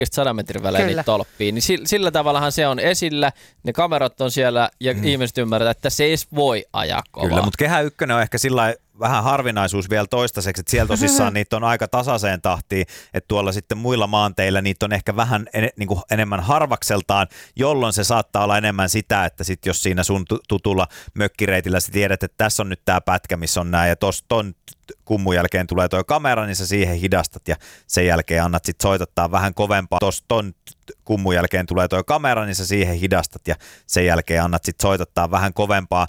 100 metrin välein niitä tolppia, niin sillä tavallahan se on esillä, ne kamerat on siellä ja ihmiset ymmärtää, että se ei voi ajaa kovaa. Kyllä, mutta Kehä 1 on ehkä sillä vähän harvinaisuus vielä toistaiseksi, että siellä tosissaan niitä on aika tasaiseen tahtiin, että tuolla sitten muilla maanteillä niitä on ehkä vähän enemmän harvakseltaan, jolloin se saattaa olla enemmän sitä, että sit jos siinä sun tutulla mökkireitillä sä tiedät, että tässä on nyt tää pätkä, missä on nää ja ton kummun jälkeen tulee toi kamera, niin sä siihen hidastat ja sen jälkeen annat sit soitottaa vähän kovempaa. Ton kummun jälkeen tulee toi kamera, niin sä siihen hidastat ja sen jälkeen annat sit soitottaa vähän kovempaa.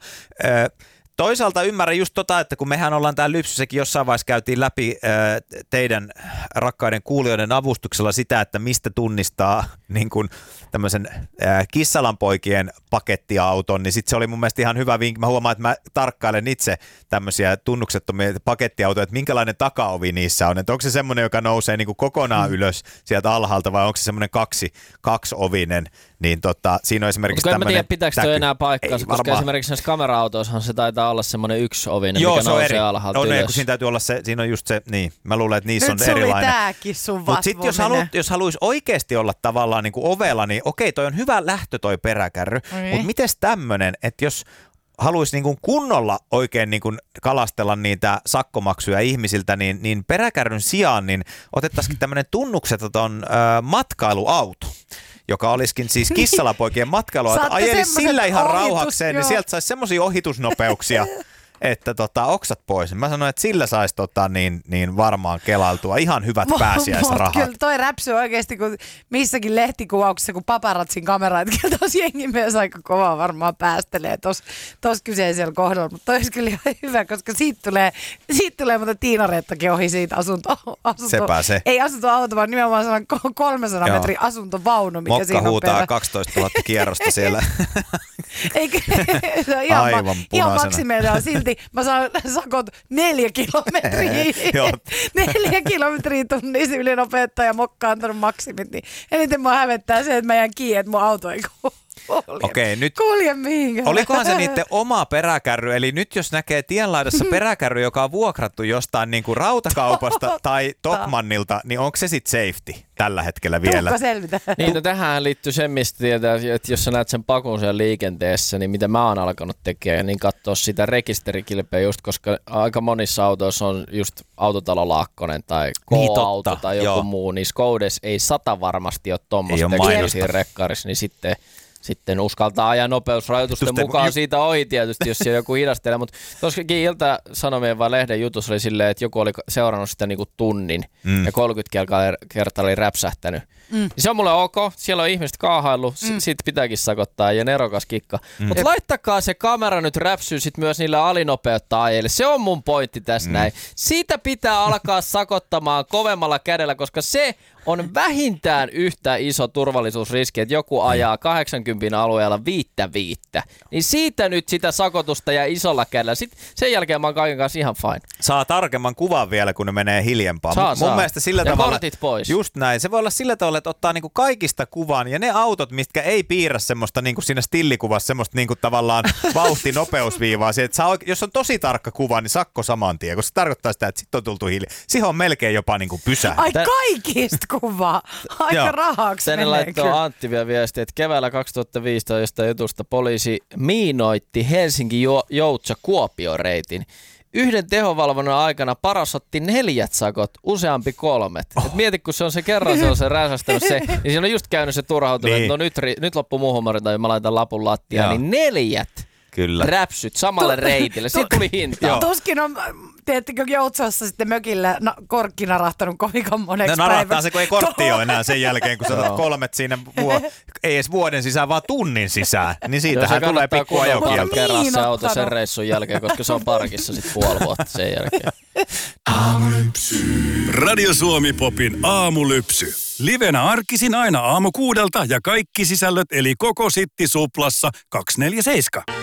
Toisaalta ymmärrän just että kun mehän ollaan täällä Lypsyssäkin jossain vaiheessa käytiin läpi teidän rakkaiden kuulijoiden avustuksella sitä, että mistä tunnistaa niin kuin tämmöisen Kissalanpoikien pakettiauton, niin sitten se oli mun mielestä ihan hyvä vinkki. Mä huomaan, että mä tarkkailen itse tämmöisiä tunnuksettomia pakettiautoja, että minkälainen takaovi niissä on. Että onko se semmoinen, joka nousee niin kuin kokonaan ylös sieltä alhaalta vai onko se semmoinen kaksiovinen, niin siinä on esimerkiksi tämmöinen... Mutta en mä tiedä, pitääkö toi enää paikkaansa, koska esimerkiksi näissä kamera-autoissahan se taitaa olla semmoinen yksiovinen, mikä nousee alhaalta ylös. Joo, kun siinä täytyy olla se, siinä on just se, niin, mä luulen, että niissä nyt on erilainen. Nyt tääkin sun mutta sitten jos haluaisi oikeasti olla tavallaan niin kuin ovella, niin okei, toi on hyvä lähtö toi peräkärry, mutta mites tämmönen, että jos haluaisi niin kuin kunnolla oikein niin kuin kalastella niitä sakkomaksuja ihmisiltä, niin peräkärryn sijaan niin otettaisiin tämmöinen tunnukseton matkailuauto, joka olisikin siis Kissalapoikien matkailuauto. Ajelisi sillä ihan rauhakseen, niin sieltä saisi semmoisia ohitusnopeuksia, että oksat pois. Mä sanoin, että sillä saisi niin varmaan kelailtua ihan hyvät pääsiäisrahat. Kyllä toi räpsy oikeasti, kun missäkin lehtikuvauksessa, kun paparatsin kamera, että kyllä tos jengi myös aika kovaa varmaan päästelee tos kyseisellä kohdalla. Mutta toi olisi kyllä ihan hyvä, koska siitä tulee mutta Tiina-Reettakin ohi siitä asunto. Sepä se. Ei asuntoauto, vaan nimenomaan 300 metrin asuntovaunu, mikä Mokka siinä on huutaa 12 000 kierrosta siellä. Eikö? Ihan maksimeilla silti. Mä saan sakot 4 kilometriä. 4 kilometriä tunnissa ylinopeutta ja Mokka on antanut maksimit. Niin eniten mua hävettää se, että mä jään kiinni, että mun auto ei Okei, nyt kulje mihinkään. Olikohan se niiden oma peräkärry? Eli nyt jos näkee tienlaidassa peräkärry, joka on vuokrattu jostain niin kuin rautakaupasta tai Tokmannilta, niin onko se sitten safety tällä hetkellä vielä? Tuukko selvitä. Niin, no tähän liittyy se, mistä tietää, että jos sä näet sen pakun siellä liikenteessä, niin mitä mä oon alkanut tekemään, niin katsoa sitä rekisterikilpeä just, koska aika monissa autoissa on just Autotalo Laakkonen tai K-auto tai joku muu, niin Skodes ei 100 varmasti ole tuommoista tekemisiä rekkarissa, niin sitten uskaltaa ajaa nopeusrajoitusten mukaan siitä ohi tietysti, jos siellä joku hidastelee. Mutta tuossakin Ilta-Sanomien vai lehden jutussa oli silleen, että joku oli seurannut sitä niinku tunnin ja 30 kertaa oli räpsähtänyt. Se on mulle ok, siellä on ihmiset kaahaillut, siitä pitääkin sakottaa ja nerokas kikka. Mutta laittakaa se kamera nyt räpsyy sit myös niille alinopeutta ajille. Se on mun pointti tässä näin. Siitä pitää alkaa sakottamaan kovemmalla kädellä, koska se on vähintään yhtä iso turvallisuusriski, että joku ajaa 80 alueella 5. Niin siitä nyt sitä sakotusta ja isolla kädellä. Sitten sen jälkeen mä oon kaiken kanssa ihan fine. Saa tarkemman kuvan vielä, kun ne menee hiljempaa. Mun mielestä sillä ja tavalla, kortit pois. Just näin. Se voi olla sillä tavalla, että ottaa niinku kaikista kuvan ja ne autot, mitkä ei piirrä semmoista niinku siinä stillikuvassa semmoista niinku tavallaan vauhti-nopeusviivaa. Jos on tosi tarkka kuva, niin sakko saman tien, koska se tarkoittaa sitä, että sitten on tultu hiljaa. Siihen on melkein jopa niinku pysähdy. Ai kaikista kuvaa. Aika rahaksi tänne laittoi Antti vielä viesti, että keväällä 2015 jutusta poliisi miinoitti Helsinki-Joutsa-Kuopio-reitin. Yhden tehovalvonnan aikana Paras otti 4 sakot, useampi 3. Et mieti, kun se on se kerran se räsästänyt se, niin siinä on just käynyt se turhautunut, että no nyt loppu muu huumori tai mä laitan lapun lattiaan, niin 4 Kyllä. räpsyt samalle reitille. Sitten tuli hinta. Tuskin on, teettekö Joutsassa sitten mökillä korkkina rahtanut kovinkaan moneksi päiväksi. Narahtaa se, kun ei kortti ole enää sen jälkeen, kun sä otat 3 siinä, ei edes vuoden sisään, vaan tunnin sisään. Niin siitähän tulee pikku ajokielto. Kerran se auto sen reissun jälkeen, koska se on parkissa sitten puoli vuotta sen jälkeen. Aamulypsy. Radio Suomi Popin aamulypsy. Livenä arkisin aina aamu 6 ja kaikki sisällöt eli koko Sitti Suplassa 247.